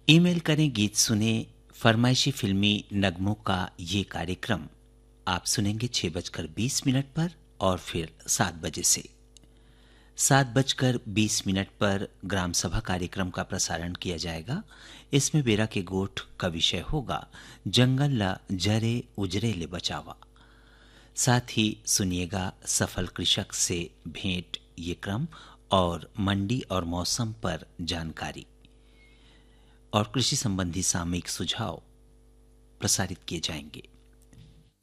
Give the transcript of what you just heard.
Email करें, गीत सुने, फरमाइशी फिल्मी नगमों का ये कार्यक्रम आप सुनेंगे 6:20 पर और फिर 7 बजे से 7:20 पर ग्राम सभा कार्यक्रम का प्रसारण किया जाएगा। इसमें बेरा के गोठ का विषय होगा जंगल ला जरे उजरे ले बचावा। साथ ही सुनिएगा सफल कृषक से भेंट ये क्रम और मंडी और मौसम पर जानकारी और कृषि संबंधी सामयिक सुझाव प्रसारित किए जाएंगे।